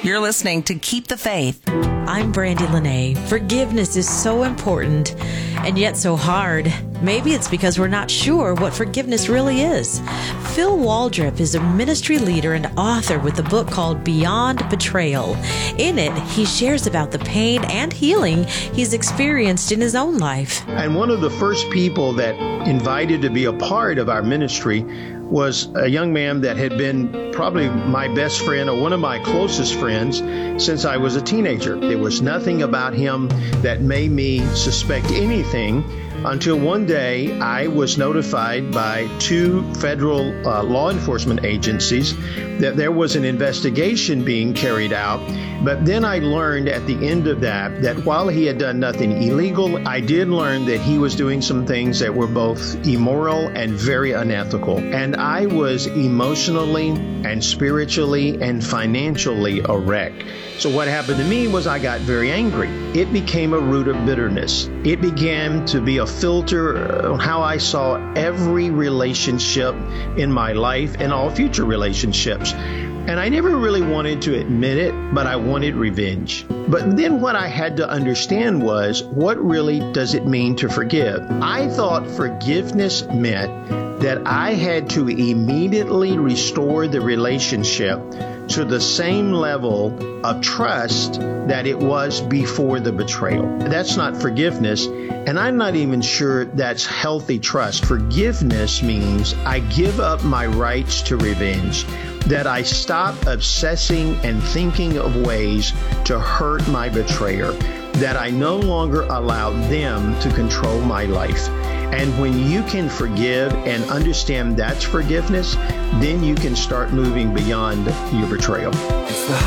You're listening to Keep the Faith. I'm Brandy Lene. Forgiveness is so important and yet so hard. Maybe it's because we're not sure what forgiveness really is. Phil Waldrop is a ministry leader and author with a book called Beyond Betrayal. In it, he shares about the pain and healing he's experienced in his own life. And one of the first people that invited to be a part of our ministry was a young man that had been probably my best friend or one of my closest friends since I was a teenager. There was nothing about him that made me suspect anything until one day I was notified by two federal law enforcement agencies that there was an investigation being carried out. But then I learned at the end of that while he had done nothing illegal, I did learn that he was doing some things that were both immoral and very unethical. And I was emotionally and spiritually and financially a wreck. So what happened to me was I got very angry. It became a root of bitterness. It began to be a filter on how I saw every relationship in my life and all future relationships. And I never really wanted to admit it, but I wanted revenge. But then what I had to understand was, what really does it mean to forgive? I thought forgiveness meant that I had to immediately restore the relationship to the same level of trust that it was before the betrayal. That's not forgiveness, and I'm not even sure that's healthy trust. Forgiveness means I give up my rights to revenge, that I stop obsessing and thinking of ways to hurt my betrayer, that I no longer allow them to control my life. And when you can forgive and understand that's forgiveness, then you can start moving beyond your betrayal.